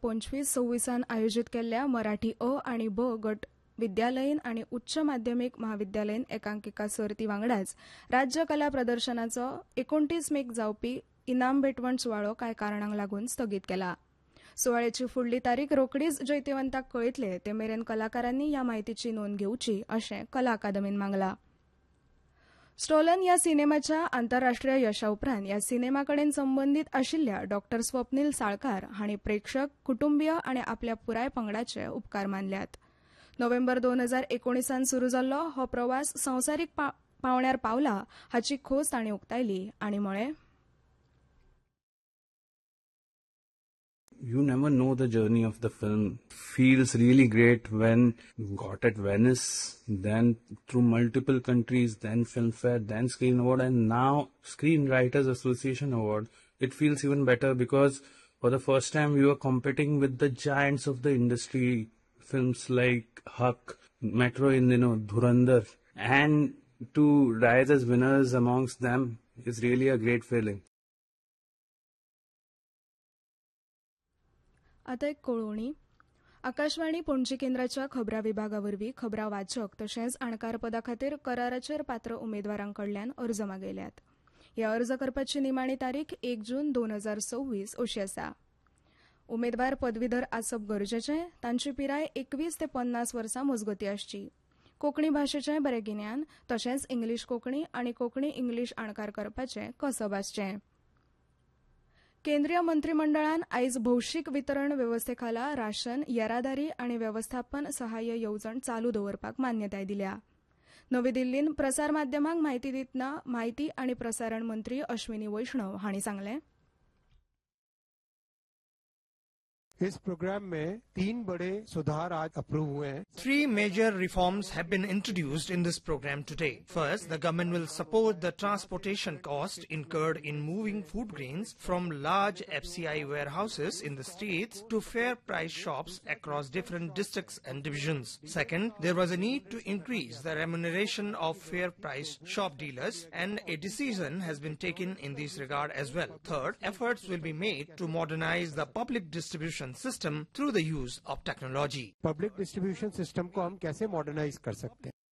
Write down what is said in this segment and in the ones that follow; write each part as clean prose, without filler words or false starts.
2025-26 आयोजित केल्ल्या मराठी अ आणि ब गट विद्यालयीन आणि उच्च माध्यमिक महाविद्यालयीन एकांकिका सर्ती वांगडाच राज्य कला प्रदर्शनाचो 29 मेक जावपी इनाम भेटवण सुवाळो कांय कारणांक लागून स्थगीत केला. सुवाळ्याची फुडली तारीख रोखडीच जैतिवंतांक कळयतले ते मेरेन कलाकारांनी ह्या म्हायतीची नोंद घेवची अशें कला अकादमीन मागला. स्टोलन ह्या सिनेमाच्या आंतरराष्ट्रीय यशा उपरांत ह्या सिनेमाकडेन संबंदीत आशिल्ल्या डॉ. स्वप्नील साळकार हांणी प्रेक्षक, कुटुंबीय आनी आपल्या पुराय पंगडाचे उपकार मानल्यात. नोव्हेंबर 2019 सुरू जाल्लो हो प्रवास संवसारीक पावंड्यार पावला हाची खोस तांणी उक्तायली आनी म्हळें, You never know the journey of the film. Feels really great when got at Venice, then through multiple countries, then Filmfare, then Screen Award, and now Screenwriters Association Award. It feels even better because for the first time we were competing with the giants of the industry. Films like Huck, Metro in Dhurandhar, and to rise as winners amongst them is really a great feeling. आतां एक कळोवणी. आकाशवाणी पणजी केंद्राच्या खबरां विभागावरवीं खबरां वाचक तशेंच अणकार पदा खातीर कराराचेर पात्र उमेदवारांकडल्यान अर्ज मागयल्यात. हे अर्ज करपाची निमाणी तारीख 1 जून 2026 अशी आसा. उमेदवार पदवीधर आसप गरजेचें, तांची पिराय 21 ते 50 वर्सां मजगतीं आसची, कोंकणी भाशेचें बरें गिन्यान तशेंच इंग्लीश कोंकणी आनी कोंकणी इंग्लीश अणकार करपाचें कसब आसचें. केंद्रीय मंत्रिमंडळान आयज भौशीक वितरण वेवस्थेखाला राशन, येरादारी आनी व्यवस्थापन सहाय्य येवजण चालू दवरपाक मान्यताय दिल्या. नवी दिल्लीन प्रसार माध्यमांक म्हायती दितना म्हायती आनी प्रसारण मंत्री अश्विनी वैष्णव हांणी सांगलें, इस प्रोग्राम में 3 बड़े सुधार आज अप्रूव हुए हैं. 3 major reforms have been introduced in this program today. First, the government will support the transportation cost incurred in moving food grains from large FCI warehouses in the states to fair price shops across different districts and divisions. Second, there was a need to increase the remuneration of fair price shop dealers, and a decision has been taken in this regard as well. Third, efforts will be made to modernize the public distribution system through the use of technology. Public distribution system को हम कैसे modernise कर सकते हैं.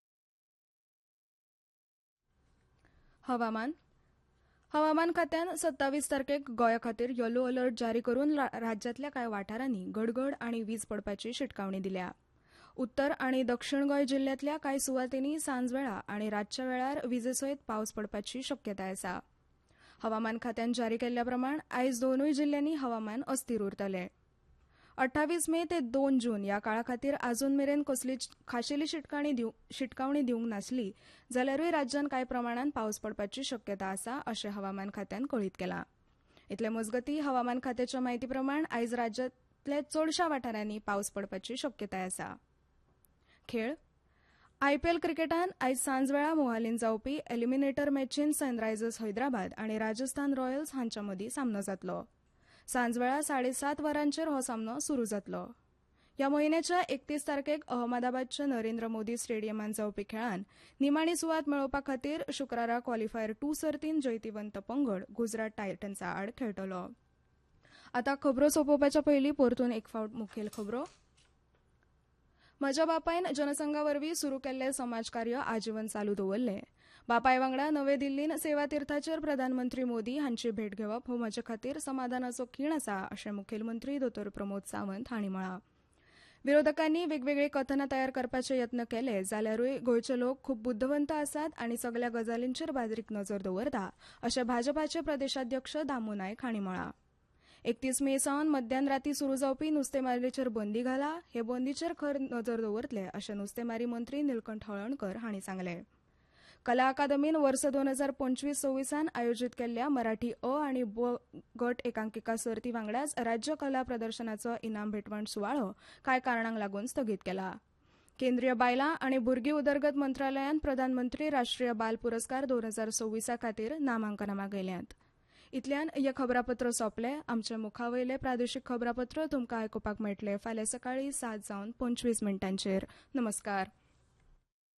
हवामान खात्यान 27 तारखेक गोंया खातीर येलो अलर्ट जारी करून राज्यांतल्या कांय वाठारांनी गडगड आनी वीज पडपाची शिटकावणी दिल्या. उत्तर आनी दक्षिण गोंय जिल्ल्यांतल्या कांय सुवातींनी सांजवेळा आनी रातच्या वेळार विजेसयत पावस पडपाची शक्यताय आसा. हवामान खात्यान जारी केल्ल्या प्रमाण आयज दोनूय जिल्ल्यांनी हवामान अस्थिर उरतलें. 28 मे ते 2 जून ह्या काळा खातीर आजून मेरेन कसलीच खाशेली शिटकावणी दिवंक नासली जाल्यारूय राज्यांत कांय प्रमाणात पावस पडपाची शक्यता आसा अशें हवामान खात्यान कळीत केलां. इतले मजगतीं हवामान खात्याच्या म्हायती प्रमाण आयज राज्यांतल्या चडशा वाठारांनी पावस पडपाची शक्यताय आसा. खेळ. IPL क्रिकेटान आयज सांजवेळा मोहालीन जावपी एलिमिनेटर मॅचीन सनरायझर्स हैदराबाद आनी राजस्थान रॉयल्स हांच्या मदीं सामनो जातलो. सांजवेळा 7:30 वरांचेर हो सामनो सुरू जातलो. ह्या म्हयन्याच्या 31 तारखेक अहमदाबादच्या नरेंद्र मोदी स्टेडियमांत जावपी खेळान निमाणी सुवात मेळोवपा खातीर शुक्रारा क्वॉलिफायर 2 सर्तीन जैतिवंत पंगड गुजरात टायटन्सा आड खेळटलो. आतां खबरो सोंपोवपाच्या पयलीं परतून एक फावट मुखेल खबरो. म्हज्या बापायन जनसंघावरवीं सुरू केल्लें समाजकार्य आजीवन चालू दवरलें. बापाय वांगडा नवे दिल्लीन सेवा तीर्थाचेर प्रधानमंत्री मोदी हांची भेट घेवप हो म्हजे खातीर समाधानाचो खीण आसा अशें मुखेलमंत्री दोतोर प्रमोद सावंत हांणी म्हळां. विरोधकांनी वेगवेगळी कथनां तयार करपाचे यत्न केले जाल्यारूय गोंयचे लोक खूब बुद्धवंत आसात आनी सगल्या गजालींचेर बारीक नजर दवरता अशें भाजपाचे प्रदेशाध्यक्ष दामू नायक हांणी म्हळां. 31 मे सावन मध्यान राती सुरू जावपी नुस्तेमारीचेर बंदी घाला, हे बंदीचेर खर नजर दवरतले अशें नुस्तेमारी मंत्री निलकंठ हळर्णकर हांणी सांगलें. कला अकादमीन वर्स 2025-26 आयोजीत केल्ल्या मराठी अ आणि ब गट एकांकिका सर्ती वांगडाच राज्य कला प्रदर्शनाचो इनाम भेटवण सुवाळो कांय कारणांक लागून स्थगीत केला. केंद्रीय बायलां आनी भुरगीं उदरगत मंत्रालयान प्रधानमंत्री राष्ट्रीय बाल पुरस्कार 2026 खातीर नामांकनां मागयल्यांत. इतल्यान हे खबरापत्र सोंपलें. आमचे मुखावयले प्रादेशीक खबरापत्र तुमकां आयकुपाक मेळटले फाल्यां सकाळीं 7:25 नमस्कार.